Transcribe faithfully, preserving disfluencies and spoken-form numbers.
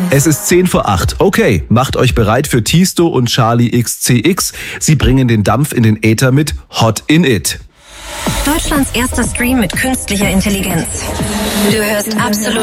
Es ist zehn vor acht. Okay, macht euch bereit für Tiësto und Charli X C X. Sie bringen den Dampf in den Äther mit Hot in It. Deutschlands erster Stream mit künstlicher Intelligenz. Du hörst absolut